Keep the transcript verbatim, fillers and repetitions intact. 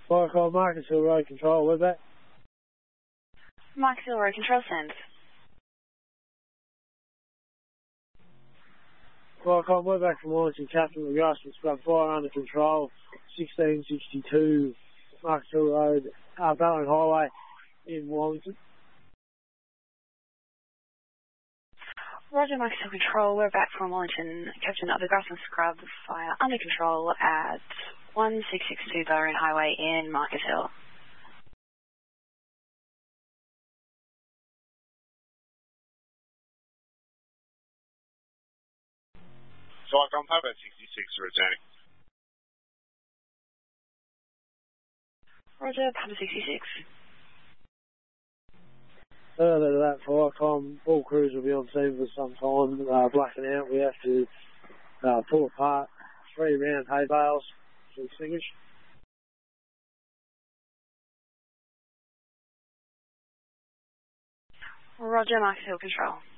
Fire call Marcus Hill Road Control, we're back. Marcus Hill Road Control, send. Fire call, we're back from Wellington, Captain McGrath, scrub fire under control, sixteen sixty-two Marcus Hill Road, uh, Ballon Highway in Wellington. Roger, Marcus Hill Control, we're back from Wellington, Captain of the Grass and Scrub, fire under control at one six six two Bellarine Highway in Marcus Hill. Cyclone Papa sixty-six returning. Roger, Papa sixty-six. Further to that, Firecom, all crews will be on scene for some time, uh, blacking out. We have to uh, pull apart three round hay bales to extinguish. Roger, Marcus Hill Control.